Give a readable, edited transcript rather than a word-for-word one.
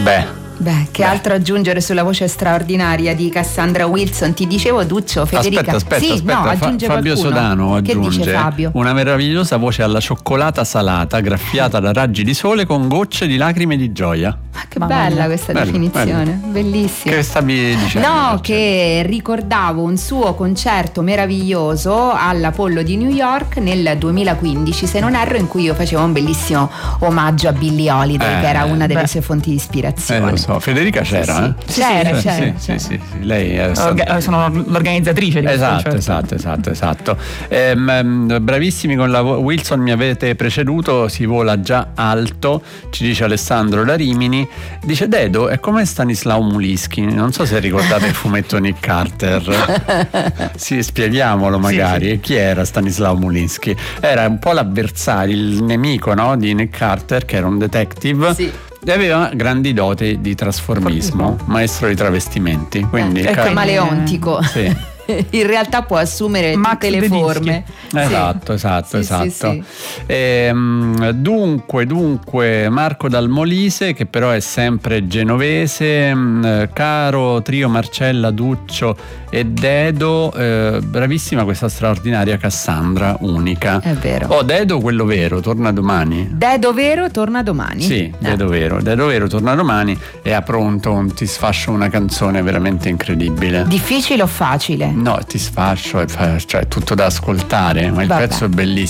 Beh, che altro aggiungere sulla voce straordinaria di Cassandra Wilson? Ti dicevo, Duccio, Federica. Aspetta, aggiunge Fabio qualcuno. Sodano aggiunge: che dice Fabio? Una meravigliosa voce alla cioccolata salata, graffiata da raggi di sole con gocce di lacrime di gioia. Che bella questa definizione, bellissima. Che stavi dicendo? No, che ricordavo un suo concerto meraviglioso all'Apollo di New York nel 2015, se non erro, in cui io facevo un bellissimo omaggio a Billie Holiday, che era una delle sue fonti di ispirazione. Lo so, Federica c'era, C'era. Sì. Lei è sono l'organizzatrice di questo concerto. Esatto. Bravissimi con la Wilson, mi avete preceduto, si vola già alto, ci dice Alessandro da Rimini. Dice: Dedo è come Stanislao Mulischi, non so se ricordate il fumetto Nick Carter. Sì, spieghiamolo magari. Sì. Chi era Stanislao Mulischi? Era un po' l'avversario, il nemico, no, di Nick Carter, che era un detective. Sì. E aveva grandi doti di trasformismo, maestro di travestimenti, quindi camaleontico. Sì. In realtà può assumere tutte le forme. Esatto. Sì. Dunque Marco dal Molise, che però è sempre genovese. Caro trio Marcella, Duccio e Dedo, bravissima questa straordinaria Cassandra, unica. È vero. Dedo quello vero torna domani. Dedo vero torna domani. Sì, Dedo vero torna domani e ha pronto ti sfascio una canzone veramente incredibile. Difficile o facile? No, ti sfascio, cioè tutto da ascoltare, ma il pezzo è bellissimo.